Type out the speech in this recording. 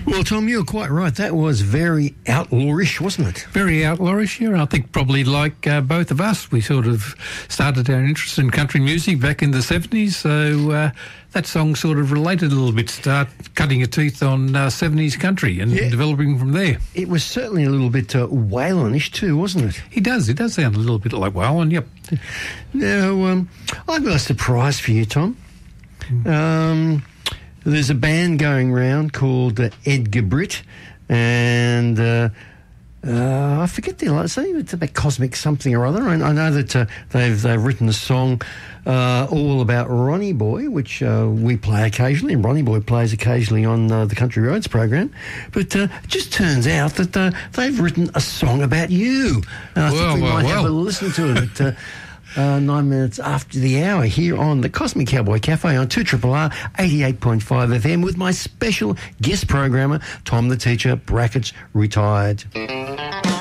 Well, Tom, you're quite right. That was very outlawish, wasn't it? Very outlawish, yeah. I think probably like both of us, we sort of started our interest in country music back in the 70s, so that song sort of related a little bit, start cutting your teeth on 70s country and developing from there. It was certainly a little bit Waylonish too, wasn't it? He does sound a little bit like Waylon, yep. Now, I've got a surprise for you, Tom. There's a band going round called Edgar Britt, and I forget their last name. It's about Cosmic something or other. I know that they've written a song all about Ronnie Boy, which we play occasionally, and Ronnie Boy plays occasionally on the Country Roads program. But it just turns out that they've written a song about you. And I think we might have a listen to it at 9 minutes after the hour here on the Cosmic Cowboy Cafe on 2RRR 88.5 FM with my special guest programmer, Tom the Teacher, brackets retired.